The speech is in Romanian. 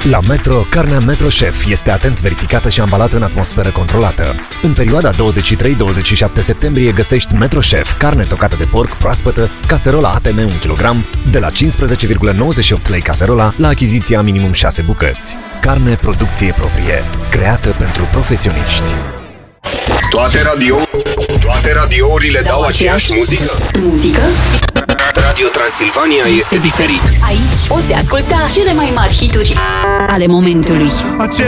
La Metro, carnea Metro Chef este atent verificată și ambalată în atmosferă controlată. În perioada 23-27 septembrie găsești Metro Chef, carne tocată de porc proaspătă, caserola ATM 1 kg, de la 15,98 lei caserola la achiziția minimum 6 bucăți. Carne producție proprie, creată pentru profesioniști. Toate radiourile dau aceeași muzică? Muzică? Radio Transilvania este diferit. Aici poți asculta cele mai mari hituri ale momentului.